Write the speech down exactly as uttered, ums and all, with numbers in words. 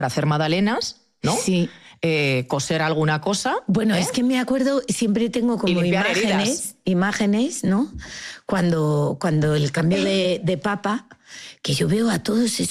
para hacer magdalenas, ¿no? Sí. Eh, coser alguna cosa. Bueno, ¿eh? es que me acuerdo, siempre tengo como imágenes, heridas. imágenes, ¿no? Cuando, cuando el cambio de, de papa, que yo veo a todos esos